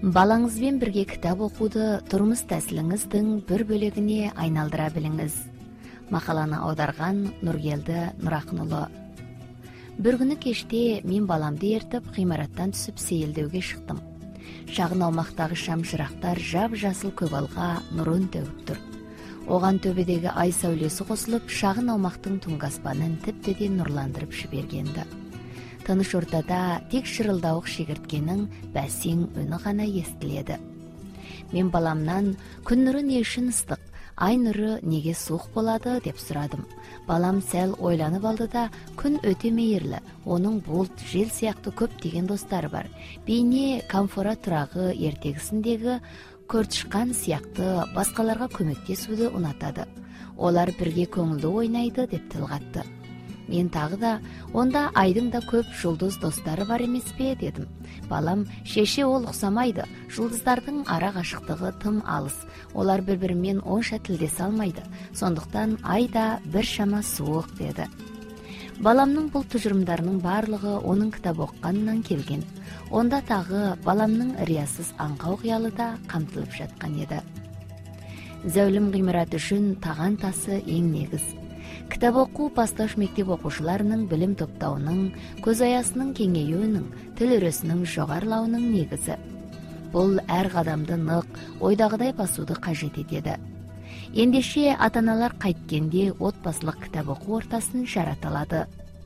Балаңызбен бірге кітап оқуды тұрмыс тәсіліңіздің бір бөлігіне айналдыра біліңіз. Мақаланы аударған Нұргелді Нұрақынұлы. Бір күні кеште мен баламды ертіп ғимараттан түсіп сейілдеуге шықтым. Шағын аумақтағы шамшырақтар жап-жасыл көгалға нұрын төгіп тұр. Оған төбедегі ай сәулесі қосылып, шағын аумақтың түнгі аспанын тіптен нұрландырып жібергенді. Тыныш ортада тек шырылдауық шегірткенің бәсең үні ғана естіледі. Мен баламнан күн нұры не үшін ыстық, ай нұры неге суық болады деп сұрадым. Балам сәл ойланып алды да, күн өте мейірлі, оның бұлт, жел сияқты көптеген достары бар. Бейне камфора тұрағы ертегісіндегі көртышқан сияқты басқаларға көмектесуді ұнатады. Олар бірге көңілді ойнайды деп тіл қатты. Мен тағы да, онда айдың да көп жұлдыз достары бар емес пе, дедім. Балам, шеше ол ұқсамайды, жұлдыздардың ара қашықтығы тым алыс, олар бір-бірімен онша тілдесе алмайды, сондықтан ай да бір шама суық, деді. Баламның бұл тұжырымдарының барлығы оның кітап оққанынан келген. Онда тағы баламның риясыз аңқау қиялы да қамтылып жатқан еді. Зәулім ғимарат үшін таған тасы ең негіз. Кітап оқу бастауыш мектеп оқушыларының білім топтауының, көз аясының кеңеюінің, тіл өресінің жоғарылауының негізі. Бұл әр қадамды нық, ойдағыдай басуды қажет етеді. Ендеше ата-аналар қайткенде отбасылық кітап оқу ортасын жарата алады.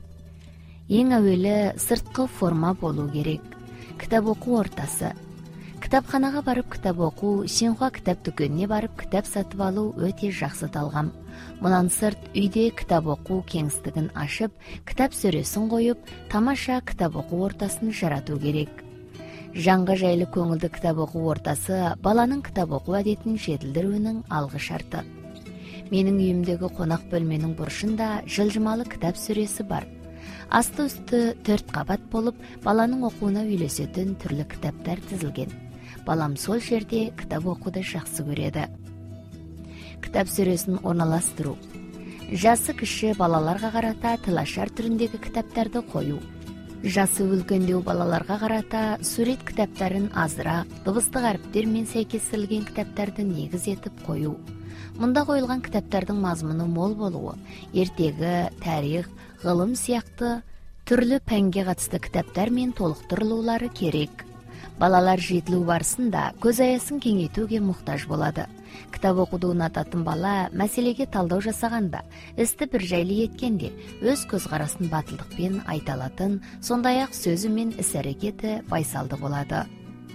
Ең әуелі сыртқы форма болу керек. Кітап оқу ортасы. Кітапханаға барып кітап оқу, Синхуа кітап дүкеніне барып кітап сатып алу өте жақсы талғам. Мұнан сырт үйде кітап оқу кеңістігін ашып, кітап сөресін қойып, тамаша кітап оқу ортасын жарату керек. Жанға жайлы көңілді кітап оқу ортасы баланың кітап оқу әдетін жетілдіруінің алғы шарты. Менің үйімдегі қонақ бөлменің бұрышында жылжымалы кітап сөресі бар. Асты-үсті 4 қабат болып, баланың оқуына үйлесетін түрлі кітаптар тізілген. Балам сол жерде кітап оқуды жақсы көреді. Кітап сөресін орналастыру. Жасы кіші балаларға қарата тылашар түріндегі кітаптарды қою. Жасы үлкендеу балаларға қарата сурет кітаптарын азырақ, дыбыстық әріптермен сәйкестірілген кітаптарды негіз етіп қою. Мұнда қойылған кітаптардың мазмұны мол болуы, ертегі, тарих, ғылым сияқты түрлі пәнге қатысты кітаптармен толықтырылулары керек. Балалар жетілу барысында көз аясын кеңейтуге мұқтаж болады. Кітап оқуды ұнататын бала мәселеге талдау жасағанда, істі бір жайлы еткенде, өз көзқарасын батылдықпен айта алатын, сондай-ақ сөзі мен іс-әрекеті байсалды болады.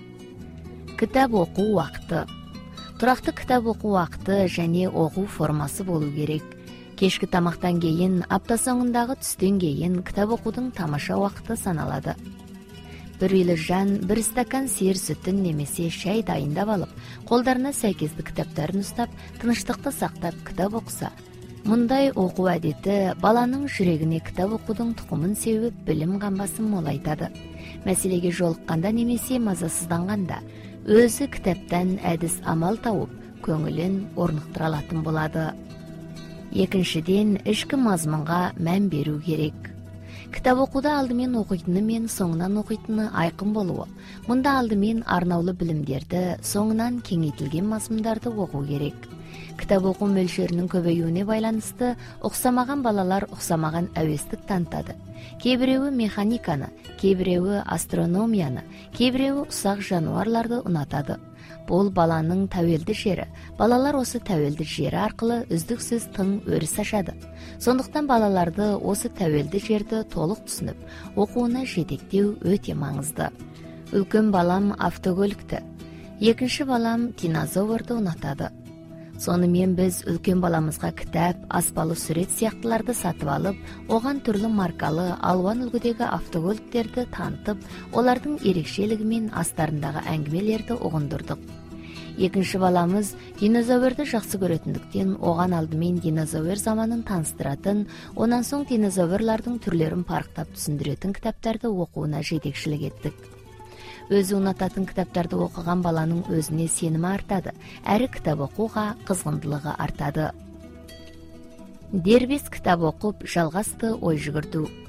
Кітап оқу уақыты. Тұрақты кітап оқу уақыты және оқу формасы болу керек. Кешкі тамақтан кейін, апта соңындағы түстен кейін кітап оқудың тамаша уақыты саналады. Бір үйлі жан бір стакан сиыр сүтін немесе шай дайындап алып, қолдарына сәйкесті кітаптарын ұстап, тыныштықты сақтап кітап оқыса, мұндай оқу әдеті баланың жүрегіне кітап оқудың тұқымын сеуіп, білім қамбасын молайтады. Мәселеге жолыққанда немесе мазасызданғанда, өзі кітаптан әдіс амал тауып, көңілін орнықтыра алатын болады. Екіншіден, ішкі мазмұнға мән беру керек. Кітап оқуда алдымен оқитыны мен соңынан оқитыны айқын болуы. Мұнда алдымен арнаулы білімдерді, соңынан кеңейтілген мазмұндарды оқу керек. Кітап оқу мөлшерінің көбеюіне байланысты ұқсамаған балалар ұқсамаған әуестік танытады. Кейбіреуі механиканы, кейбіреуі астрономияны, кейбіреуі ұсақ жануарларды ұнатады. Бұл баланың тәуелді жері. Балалар осы тәуелді жері арқылы үздіксіз тың өріс ашады. Сондықтан балаларды осы тәуелді жерді толық түсініп, оқуына жетектеу өте маңызды. Үлкен балам автокөлікті, екінші балам динозаврды ұнатады. Сонымен біз үлкен баламызға кітап, аспалы сурет сияқтыларды сатып алып, оған түрлі маркалы, алуан үлгідегі автокөліктерді танытып, олардың ерекшелігі мен астарындағы әңгімелерді ұғындырдық. Екінші баламыз динозаврды жақсы көретіндіктен, оған алдымен динозавр заманын таныстыратын, онан соң динозаврлардың түрлерін парықтап түсіндіретін кітаптарды оқуына жетекшілік еттік. Өзі ұнататын кітаптарды оқыған баланың өзіне сенімі артады, әрі кітап оқуға қызғындылығы артады. Дербес кітап оқып, жалғасты ой жүгірту.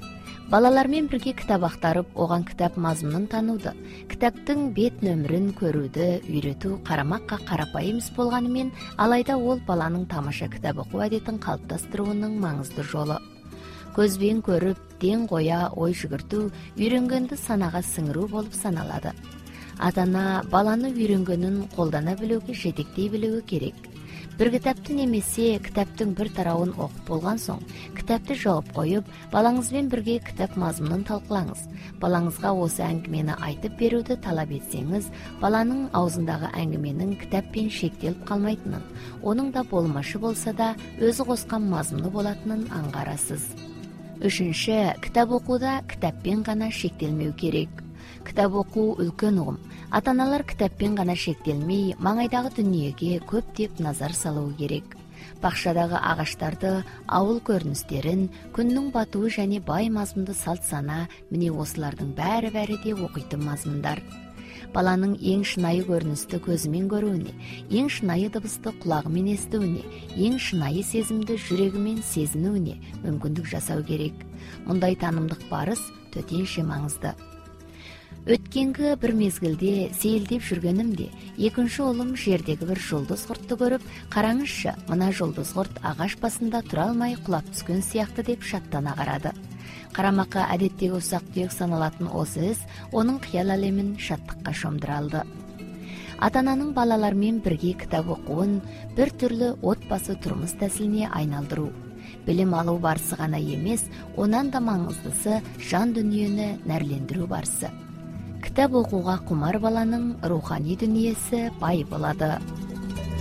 Балалар менен бирге китап актарып, оган китап мазмунун таанууду, китаптын бет нөмүрүн көрүүдө үйрөтүү карамакка карапайым іс болгону менен, алайда ол баланын тамаша китап окуу адетин калыптастыруунун маңыздуу жолу. Көзбен көрүп, ден коя ой жүгүртүү үйрөнгөндү санага сиңирүү болуп саналады. Ата-ана баланы үйрөнгөнүн колдона билүүгө жетектей билүүгү керек. Бир китапты немесе китаптын бир тарабын окуп болгон соң, китапты жооп коюп, балаңыз менен бирге китап мазмунун талкуулаңыз. Балаңызга осы аңгимени айтып берүүдө талап этсеңиз, баланын аузундагы аңгименин китаппен шектелип калмайтынын, онун да болмашы болсо да өзү коскон мазмуну болатынын аңгаарасыз. 3. Китап окууда китаппен гана шектелмеу керек. Китап окуу үлкөн угум. Ата-аналар китаппен гана шектелмей, маңайдагы дүнүйөгө көптөп назар салуу керек. Бакчадагы агаштарды, ауыл көрүнүстөрүн, күндүн батуу жана бай мазмунду салт сана, міне осулардын баары де окуйтун мазмундар. Баланын эң шынайы көрүнүстү көзүмен көрүүнү, эң шынайы дыбысты кулагы менен эстүүнү, эң шынайы сезимди жүрөгү менен сезинүүнү мүмкүндүк жасау керек. Мындай таанымдык барыс төтенше маңызды. Өткенгі бір мезгілде сейілдеп жүргенімде, екінші ұлым жердегі бір жұлдыз құртты көріп, қараңызшы, мына жұлдыз құрт ағаш басында тұра алмай құлап түскен сияқты деп шаттана қарады. Қарамаққа әдеттегі ұсақ түйек саналатын осы іс оның қиял әлемін шаттыққа шомдыра алды. Ата-ананың балалармен бірге кітап оқуын бір түрлі отбасы тұрмыс тәсіліне айналдыру. Білім алу барысы ғана емес, онан да маңыздысы жан дүниені нәрлендіру барысы. Кітап оқуға құмар баланың рухани дүниесі бай болады.